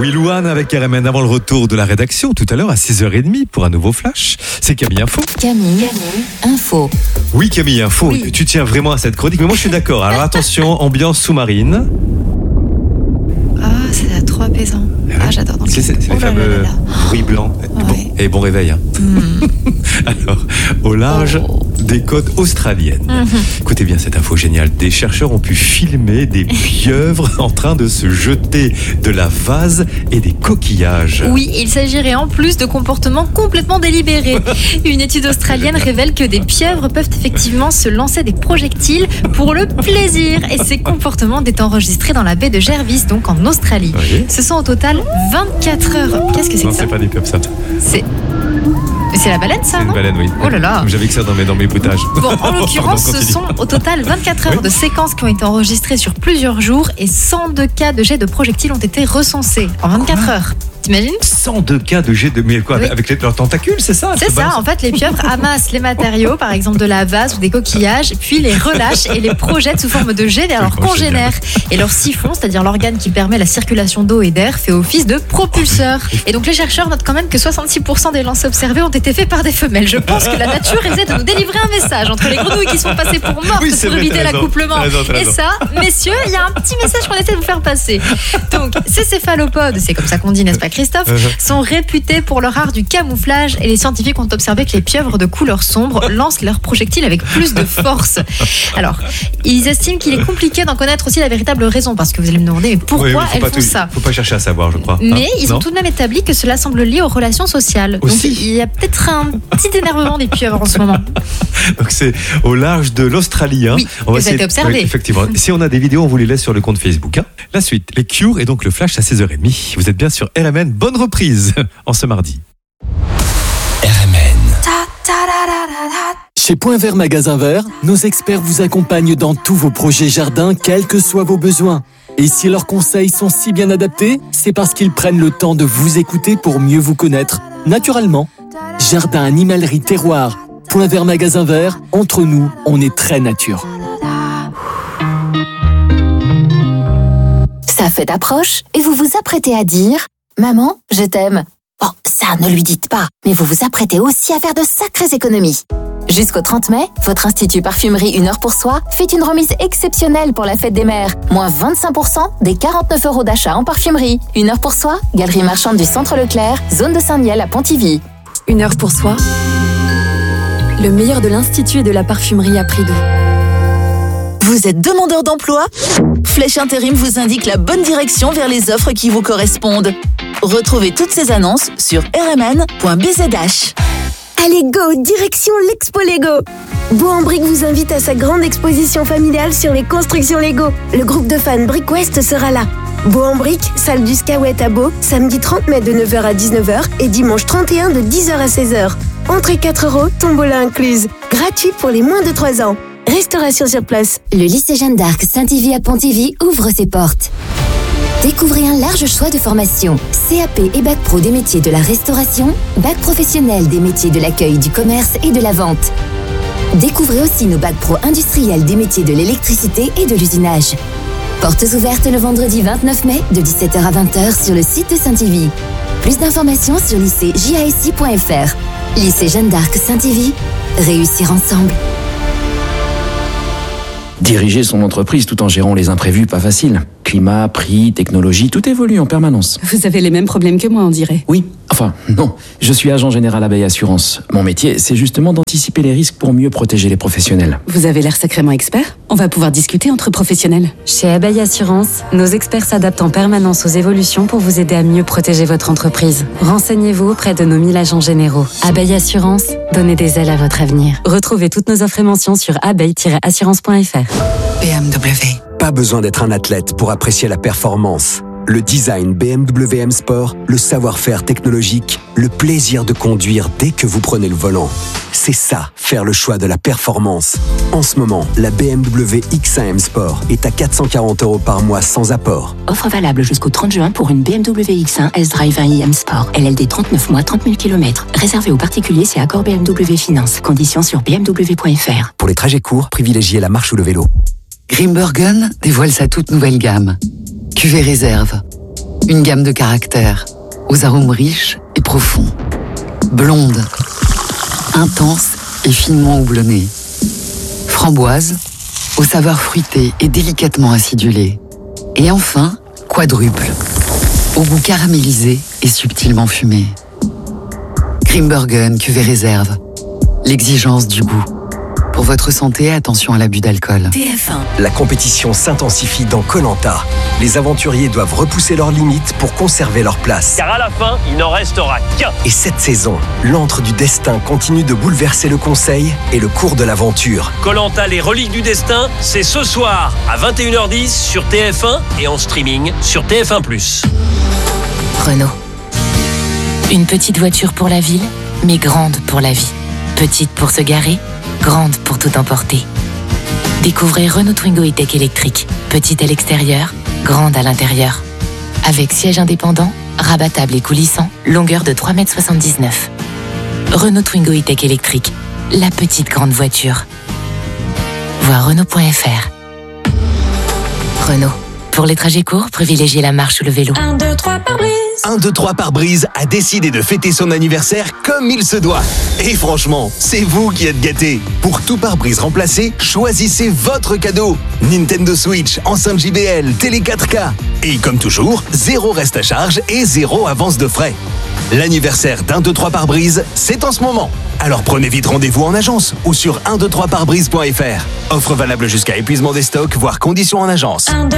Oui, Louane avec RMN avant le retour de la rédaction tout à l'heure à 6h30 pour un nouveau flash. C'est Camille Info. Camille Info. Oui, Camille Info. Oui. Tu tiens vraiment à cette chronique, mais moi je suis d'accord. Alors attention, ambiance sous-marine. Ah, c'est à trop apaisant. Ah, j'adore. C'est les fameux bruits blancs. Ouais. Et bon réveil. Hein. Alors, au large des côtes australiennes. Écoutez bien cette info géniale. Des chercheurs ont pu filmer des pieuvres en train de se jeter de la vase et des coquillages. Oui, il s'agirait en plus de comportements complètement délibérés. Une étude australienne révèle que des pieuvres peuvent effectivement se lancer des projectiles pour le plaisir. Et ces comportements étaient enregistrés dans la baie de Jervis, donc en Australie. Oui. Ce sont au total 24 heures. Qu'est-ce que c'est Non, que ça? c'est pas des pieuvres, ça. C'est la baleine, ça, C'est une non? baleine, oui. Oh là là. J'avais que ça dans mes bruitages. Bon, en l'occurrence, Pardon, ce sont au total 24 heures Oui. de séquences qui ont été enregistrées sur plusieurs jours et 102 cas de jets de projectiles ont été recensés en 24 heures. T'imagines? 102 cas de jet de... Mais quoi, Oui. avec leurs tentacules, c'est ça? C'est ça, en fait, les pieuvres amassent les matériaux, par exemple de la vase ou des coquillages, puis les relâchent et les projettent sous forme de jet vers leurs Oh, congénères. Et leur siphon, c'est-à-dire l'organe qui permet la circulation d'eau et d'air, fait office de propulseur. Et donc les chercheurs notent quand même que 66% des lancers observés ont été faits par des femelles. Je pense que la nature essaie de nous délivrer un message entre les grenouilles qui sont passées pour mortes Oui, c'est pour vrai, éviter t'as raison. l'accouplement. T'as raison, t'as Et raison. ça, messieurs, il y a un petit message qu'on essaie de vous faire passer. Donc, ces céphalopodes, c'est comme ça qu'on dit, n'est-ce pas Christophe, sont réputés pour leur art du camouflage et les scientifiques ont observé que les pieuvres de couleur sombre lancent leurs projectiles avec plus de force. Alors, ils estiment qu'il est compliqué d'en connaître aussi la véritable raison parce que vous allez me demander mais pourquoi Oui, oui, elles font ça. Faut pas chercher à savoir, je crois. Mais Hein? ils Non ont tout de même établi que cela semble lié aux relations sociales. Aussi. Donc il y a peut-être un petit énervement des pieuvres en ce moment. Donc c'est au large de l'Australie. Hein. Oui, que ça a été observé. Oui, effectivement. Si on a des vidéos, on vous les laisse sur le compte Facebook. Hein. La suite, les Cure et donc le flash à 16h30. Vous êtes bien sur RMN. Bonne reprise en ce mardi. RMN. Chez Point Vert Magasin Vert, nos experts vous accompagnent dans tous vos projets jardin, quels que soient vos besoins. Et si leurs conseils sont si bien adaptés, c'est parce qu'ils prennent le temps de vous écouter pour mieux vous connaître. Naturellement, jardin, animalerie, terroir, Point Vert Magasin Vert, entre nous, on est très nature. Sa fête approche et vous vous apprêtez à dire « Maman, je t'aime ». Bon, ça, ne lui dites pas, mais vous vous apprêtez aussi à faire de sacrées économies. Jusqu'au 30 mai, votre Institut Parfumerie Une Heure pour Soi fait une remise exceptionnelle pour la fête des mères. Moins 25% des 49 € d'achat en parfumerie. Une Heure pour Soi, galerie marchande du Centre Leclerc, zone de Saint-Niel à Pontivy. Une heure pour soi. Le meilleur de l'Institut et de la parfumerie à prix doux. Vous êtes demandeur d'emploi? Flèche Intérim vous indique la bonne direction vers les offres qui vous correspondent. Retrouvez toutes ces annonces sur rmn.bzh. Allez go, direction l'Expo Lego. Beau en Brique vous invite à sa grande exposition familiale sur les constructions Lego. Le groupe de fans Brick West sera là. Beau en Brique, salle du Skawet à Beau, samedi 30 mai de 9h à 19h et dimanche 31 de 10h à 16h. Entrée 4 €, tombola incluse. Gratuit pour les moins de 3 ans. Restauration sur place. Le lycée Jeanne d'Arc Saint-Yvi à Pontivy ouvre ses portes. Découvrez un large choix de formations. CAP et Bac Pro des métiers de la restauration, Bac professionnel des métiers de l'accueil, du commerce et de la vente. Découvrez aussi nos Bac Pro industriels des métiers de l'électricité et de l'usinage. Portes ouvertes le vendredi 29 mai de 17h à 20h sur le site de Saint-Yvi. Plus d'informations sur lycée-jasc.fr. Lycée Jeanne d'Arc Saint-Yvi. Réussir ensemble. Diriger son entreprise tout en gérant les imprévus, pas facile. Climat, prix, technologie, tout évolue en permanence. Vous avez les mêmes problèmes que moi, on dirait. Oui, enfin, non. Je suis agent général à Abeille Assurance. Mon métier, c'est justement d'anticiper les risques pour mieux protéger les professionnels. Vous avez l'air sacrément expert. On va pouvoir discuter entre professionnels. Chez Abeille Assurance, nos experts s'adaptent en permanence aux évolutions pour vous aider à mieux protéger votre entreprise. Renseignez-vous auprès de nos 1000 agents généraux. Abeille Assurance, donnez des ailes à votre avenir. Retrouvez toutes nos offres et mentions sur abeille-assurance.fr. BMW. Pas besoin d'être un athlète pour apprécier la performance. Le design BMW M Sport, le savoir-faire technologique, le plaisir de conduire dès que vous prenez le volant. C'est ça, faire le choix de la performance. En ce moment, la BMW X1 M Sport est à 440 € par mois sans apport. Offre valable jusqu'au 30 juin pour une BMW X1 S-Drive 1i M Sport. LLD 39 mois, 30 000 km. Réservé aux particuliers, c'est accord BMW Finance. Conditions sur bmw.fr. Pour les trajets courts, privilégiez la marche ou le vélo. Grimbergen dévoile sa toute nouvelle gamme. Cuvée réserve. Une gamme de caractères, aux arômes riches et profonds. Blonde, intense et finement houblonnée. Framboise, aux saveurs fruitées et délicatement acidulées. Et enfin, quadruple, au goût caramélisé et subtilement fumé. Grimbergen cuvée réserve, l'exigence du goût. Pour votre santé, attention à l'abus d'alcool. TF1. La compétition s'intensifie dans Koh-Lanta. Les aventuriers doivent repousser leurs limites pour conserver leur place. Car à la fin, il n'en restera qu'un. Et cette saison, l'antre du destin continue de bouleverser le conseil et le cours de l'aventure. Koh-Lanta, les reliques du destin, c'est ce soir à 21h10 sur TF1 et en streaming sur TF1+. Renault. Une petite voiture pour la ville, mais grande pour la vie. Petite pour se garer, grande pour tout emporter. Découvrez Renault Twingo E-Tech électrique. Petite à l'extérieur, grande à l'intérieur. Avec siège indépendant, rabattable et coulissant, longueur de 3,79 m. Renault Twingo E-Tech électrique. La petite grande voiture. Voir Renault.fr. Renault. Pour les trajets courts, privilégiez la marche ou le vélo. 1, 2, 3 pare-brise. 1, 2, 3 pare-brise a décidé de fêter son anniversaire comme il se doit. Et franchement, c'est vous qui êtes gâtés. Pour tout pare-brise remplacé, choisissez votre cadeau. Nintendo Switch, enceinte JBL, télé 4K. Et comme toujours, 0 reste à charge et 0 avance de frais. L'anniversaire d'1, 2, 3 pare-brise, c'est en ce moment. Alors prenez vite rendez-vous en agence ou sur 123parbrise.fr. Offre valable jusqu'à épuisement des stocks, voire conditions en agence.